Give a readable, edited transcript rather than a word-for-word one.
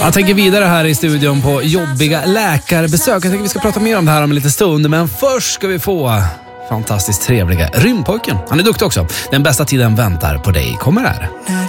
Jag tänker vidare här i studion på jobbiga läkarbesök. Jag tänker vi ska prata mer om det här om en liten stund. Men först ska vi få fantastiskt trevliga Rymdpojken. Han är duktig också. Den bästa tiden väntar på dig. Kommer här.